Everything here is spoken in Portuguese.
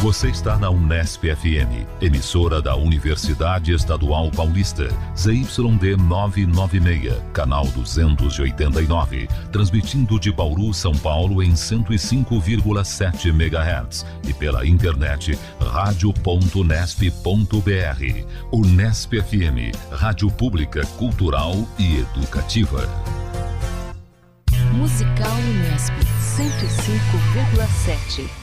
Você está na Unesp FM, emissora da Universidade Estadual Paulista, ZYD 996, canal 289, transmitindo de Bauru, São Paulo em 105,7 MHz e pela internet radio.unesp.br. Unesp FM, rádio pública, cultural e educativa. Musical Unesp 105,7.